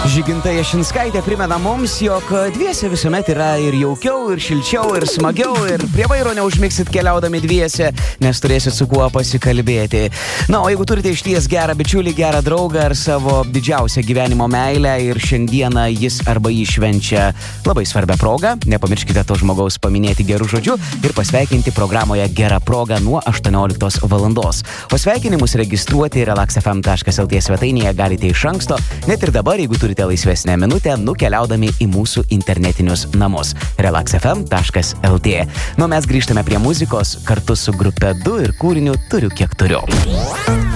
Žyginta Jašinskaitė primena mums, jog dviese visuomet yra ir jaukiau, ir šilčiau, ir smagiau, ir prie vairo neužmigsit keliaudami dviese, nes turėsit su kuo pasikalbėti. Na, o jeigu turite išties gerą bičiulį, gerą draugą ar savo didžiausią gyvenimo meilę ir šiandieną jis arba jį švenčia labai svarbią progą, nepamirškite to žmogaus paminėti gerų žodžių ir pasveikinti programoje Gera proga nuo 18 valandos. O sveikinimus registruoti relax.fm.lt svetainėje galite iš anksto, net ir dabar, jeigu turite laisvesnę minutę, nukeliaudami į mūsų internetinius namus relax.fm.lt. Nu, mes grįžtame prie muzikos kartu su grupe 2 ir kūriniu Turiu kiek turiu.